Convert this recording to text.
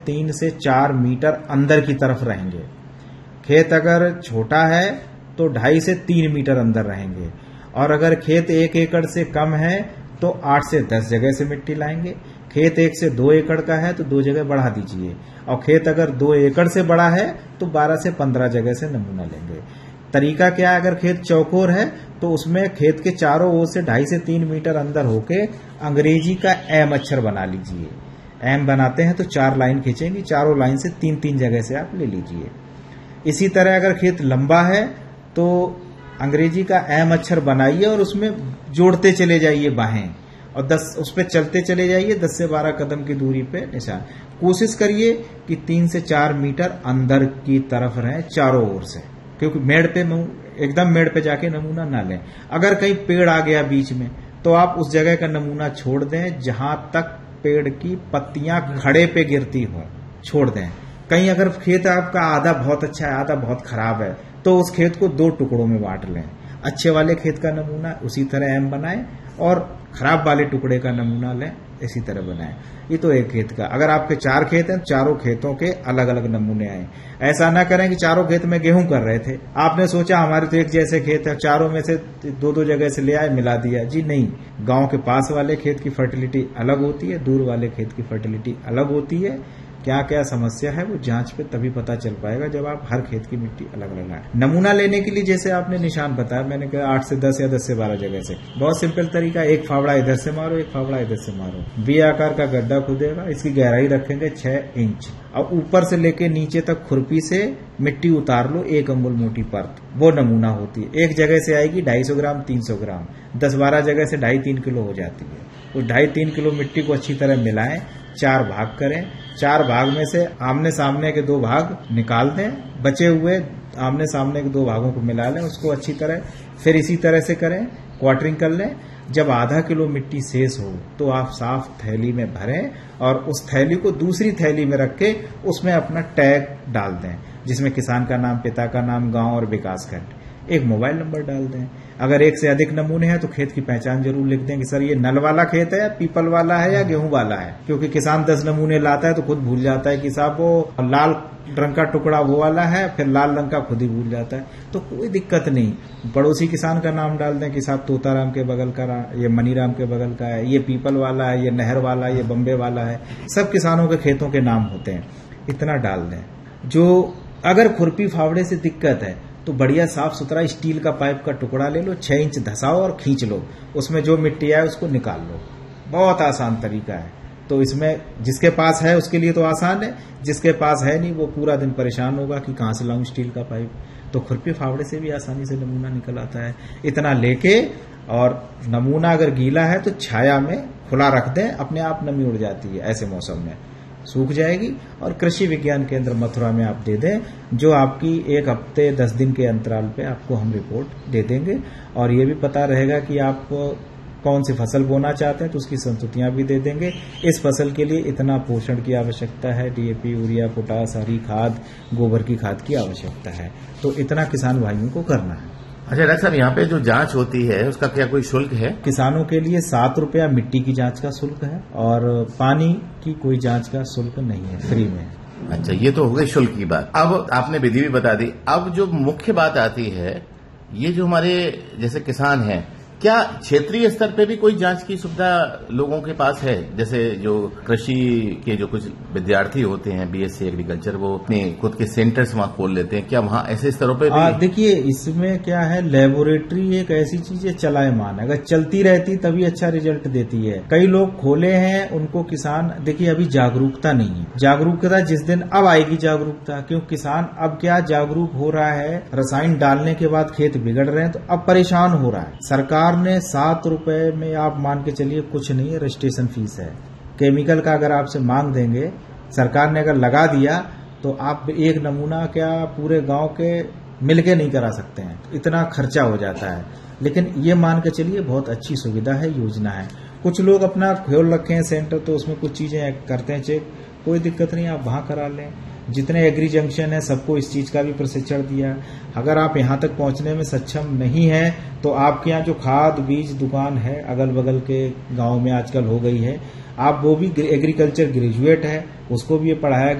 3 से 4 मीटर अंदर की तरफ रहेंगे। खेत अगर छोटा है तो 2.5 से 3 मीटर अंदर रहेंगे, और अगर खेत 1 एकड़ से कम है तो 8 से 10 जगह से मिट्टी लाएंगे। खेत 1 से 2 एकड़ का है तो 2 जगह बढ़ा दीजिए, और खेत अगर 2 एकड़ से बड़ा है तो 12 से 15 जगह से नमूना लेंगे। तरीका क्या है, अगर खेत चौकोर है तो उसमें खेत के चारों ओर से 2.5 से 3 मीटर अंदर होके अंग्रेजी का एम अक्षर बना लीजिए। एम बनाते हैं तो 4 लाइन खींचेंगी, चारों लाइन से 3-3 जगह से आप ले लीजिए। इसी तरह अगर खेत लंबा है तो अंग्रेजी का एम अक्षर बनाइए और उसमें जोड़ते चले जाइए बाहें, और 10 उस पर चलते चले जाइए 10 से 12 कदम की दूरी पे निशान। कोशिश करिए कि 3 से 4 मीटर अंदर की तरफ रहें चारों ओर से, क्योंकि मेड़ पे एकदम मेड़ पे जाके नमूना ना लें। अगर कहीं पेड़ आ गया बीच में तो आप उस जगह का नमूना छोड़ दें जहां तक पेड़ की पत्तियां खड़े पे गिरती हो, छोड़ दें। कहीं अगर खेत आपका आधा बहुत अच्छा है आधा बहुत खराब है तो उस खेत को 2 टुकड़ों में बांट लें। अच्छे वाले खेत का नमूना उसी तरह एम बनाएं और खराब वाले टुकड़े का नमूना लें, इसी तरह बनाएं। ये तो एक खेत का। अगर आपके 4 खेत हैं, चारों खेतों के अलग अलग नमूने आए। ऐसा ना करें कि चारों खेत में गेहूं कर रहे थे, आपने सोचा हमारे तो एक जैसे खेत है, चारों में से 2-2 जगह से ले आए मिला दिया। जी नहीं, गांव के पास वाले खेत की फर्टिलिटी अलग होती है, दूर वाले खेत की फर्टिलिटी अलग होती है। क्या क्या समस्या है वो जांच पे तभी पता चल पाएगा जब आप हर खेत की मिट्टी अलग अलग लाएं। नमूना लेने के लिए जैसे आपने निशान बताया, मैंने कहा 8 से 10 या 10 से 12 जगह से। बहुत सिंपल तरीका, एक फावड़ा इधर से मारो, एक फावड़ा इधर से मारो। वी आकार का गड्ढा खुदेगा, इसकी गहराई रखेंगे 6 इंच, और ऊपर से लेके नीचे तक खुरपी से मिट्टी उतार लो 1 अंगुल मोटी परत, वो नमूना होती है। एक जगह से आएगी 250 ग्राम 300 ग्राम, 10-12 जगह से 2.5-3 किलो हो जाती है। तो 2.5-3 किलो मिट्टी को अच्छी तरह मिलाएं, 4 भाग करें। 4 भाग में से आमने सामने के 2 भाग निकाल दें, बचे हुए आमने सामने के 2 भागों को मिला लें, उसको अच्छी तरह फिर इसी तरह से करें, क्वार्टरिंग कर लें। जब आधा किलो मिट्टी शेष हो तो आप साफ थैली में भरें और उस थैली को दूसरी थैली में रख के उसमें अपना टैग डाल दें, जिसमें किसान का नाम, पिता का नाम, गांव और विकास खंड, एक मोबाइल नंबर डाल दें। अगर 1 से अधिक नमूने हैं तो खेत की पहचान जरूर लिख दें कि सर ये नल वाला खेत है या पीपल वाला है या गेहूं वाला है, क्योंकि किसान 10 नमूने लाता है तो खुद भूल जाता है कि साहब वो लाल रंग का टुकड़ा वो वाला है, फिर लाल रंग का खुद ही भूल जाता है। तो कोई दिक्कत नहीं, पड़ोसी किसान का नाम डाल दें कि साहब तोताराम के बगल का, ये मनीराम के बगल का है, ये पीपल वाला है, ये नहर वाला है, ये बम्बे वाला है। सब किसानों के खेतों के नाम होते हैं, इतना डाल दें। जो अगर खुरपी फावड़े से दिक्कत है तो बढ़िया साफ सुथरा स्टील का पाइप का टुकड़ा ले लो, 6 इंच धसाओ और खींच लो, उसमें जो मिट्टी आए उसको निकाल लो। बहुत आसान तरीका है। तो इसमें जिसके पास है उसके लिए तो आसान है, जिसके पास है नहीं वो पूरा दिन परेशान होगा कि कहां से लाऊं स्टील का पाइप। तो खुरपी फावड़े से भी आसानी से नमूना निकल आता है। इतना लेके, और नमूना अगर गीला है तो छाया में खुला रख दें, अपने आप नमी उड़ जाती है, ऐसे मौसम में सूख जाएगी। और कृषि विज्ञान केंद्र मथुरा में आप दे दें, जो आपकी 1 हफ्ते 10 दिन के अंतराल पे आपको हम रिपोर्ट दे देंगे। और ये भी पता रहेगा कि आप कौन सी फसल बोना चाहते हैं तो उसकी संस्तुतियां भी दे देंगे। इस फसल के लिए इतना पोषण की आवश्यकता है, डीएपी, यूरिया, पोटास, हरी खाद, गोबर की खाद की आवश्यकता है। तो इतना किसान भाइयों को करना है। अच्छा डॉक्टर साहब, यहाँ पे जो जांच होती है उसका क्या कोई शुल्क है? किसानों के लिए 7 रुपया मिट्टी की जांच का शुल्क है, और पानी की कोई जांच का शुल्क नहीं है, फ्री में। अच्छा, ये तो हो गई शुल्क की बात। अब आपने विधि भी बता दी। अब जो मुख्य बात आती है, ये जो हमारे जैसे किसान हैं, क्या क्षेत्रीय स्तर पे भी कोई जांच की सुविधा लोगों के पास है? जैसे जो कृषि के जो कुछ विद्यार्थी होते हैं, बीएससी एग्रीकल्चर, वो अपने खुद के सेंटर्स वहां खोल लेते हैं, क्या वहां ऐसे स्तरों पे भी? देखिए, इसमें क्या है, लेबोरेटरी एक ऐसी चीज है चलायमान है, अगर चलती रहती तभी अच्छा रिजल्ट देती है। कई लोग खोले हैं, उनको किसान, देखिए अभी जागरूकता नहीं है। जागरूकता जिस दिन अब आएगी जागरूकता, क्यों किसान अब क्या जागरूक हो रहा है, रसायन डालने के बाद खेत बिगड़ रहे हैं तो अब परेशान हो रहा है। सरकार ने 7 रुपए में, आप मान के चलिए कुछ नहीं है, रजिस्ट्रेशन फीस है। केमिकल का अगर आपसे मांग देंगे, सरकार ने अगर लगा दिया तो आप एक नमूना क्या पूरे गांव के मिलके नहीं करा सकते हैं, इतना खर्चा हो जाता है। लेकिन ये मान के चलिए बहुत अच्छी सुविधा है, योजना है। कुछ लोग अपना खोल रखे हैं सेंटर, तो उसमें कुछ चीजें करते हैं चेक, कोई दिक्कत नहीं, आप वहां करा लें। जितने एग्री जंक्शन है सबको इस चीज का भी प्रशिक्षण दिया। अगर आप यहाँ तक पहुंचने में सक्षम नहीं है तो आपके यहाँ जो खाद बीज दुकान है अगल बगल के गांव में आजकल हो गई है, आप वो भी एग्रीकल्चर ग्रेजुएट है, उसको भी ये पढ़ाया